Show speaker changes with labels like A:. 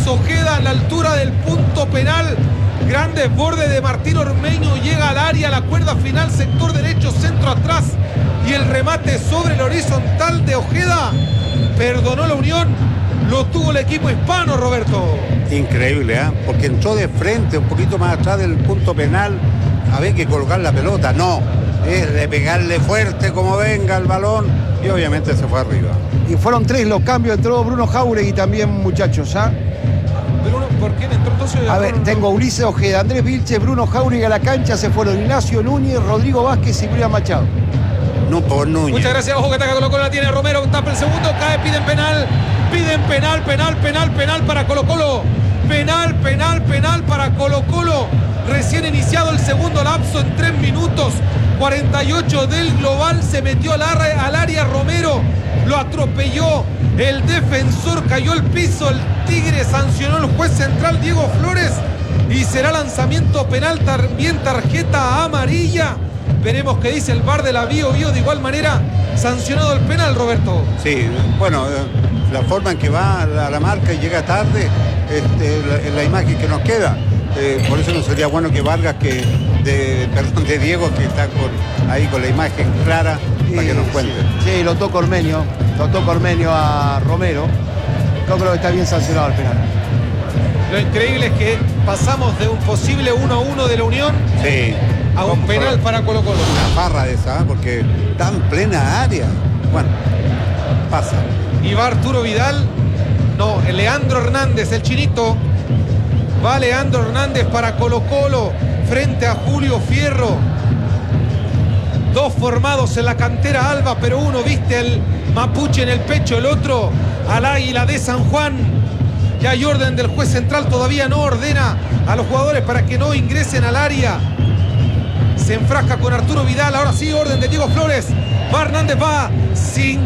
A: Luis Ojeda a la altura del punto penal. Gran desborde de Martín Ormeño, llega al área, la cuerda final, sector derecho, centro atrás, y el remate sobre el horizontal de Ojeda. Perdonó la Unión, lo tuvo el equipo hispano, Roberto.
B: Increíble, porque entró de frente, un poquito más atrás del punto penal. Había que colocar la pelota, no, es de pegarle fuerte como venga el balón, y obviamente se fue arriba.
C: Y fueron 3 los cambios, entró Bruno Jauregui también, muchachos,
A: Bruno, ¿por quién entró entonces?
C: A ver, tengo Ulises Ojeda, Andrés Vilches, Bruno Jauregui a la cancha, se fueron Ignacio Núñez, Rodrigo Vázquez y William Machado.
B: No por Núñez.
A: Muchas gracias, ojo que ataca Colo-Colo, la tiene Romero, tapa el segundo, cae, piden penal para Colo-Colo. Penal para Colo-Colo. Recién iniciado el segundo lapso en 3 minutos 48 del global. Se metió al área Romero. Lo atropelló el defensor. Cayó al piso. El Tigre sancionó el juez central Diego Flores. Y será lanzamiento penal, también tarjeta amarilla. Veremos qué dice el VAR de la Bío. De igual manera sancionado el penal, Roberto.
B: Sí, bueno, la forma en que va a la marca y llega tarde, la imagen que nos queda. Por eso no sería bueno que Vargas, de Diego, que está ahí con la imagen clara, para que nos cuente.
C: Sí, lo toca Ormeño a Romero. Yo creo que está bien sancionado el penal.
A: Lo increíble es que pasamos de un posible 1-1 de la Unión,
B: sí,
A: a un penal para Colo-Colo.
B: Una farra de esa, porque tan plena área. Bueno, pasa.
A: Y va Arturo Vidal. No, Leandro Hernández, el chinito. Va Leandro Hernández para Colo-Colo frente a Julio Fierro. 2 formados en la cantera alba, pero uno viste el mapuche en el pecho, el otro al Águila de San Juan. Ya hay orden del juez central, todavía no ordena a los jugadores para que no ingresen al área. Se enfrasca con Arturo Vidal, ahora sí, orden de Diego Flores. Va Hernández, va sin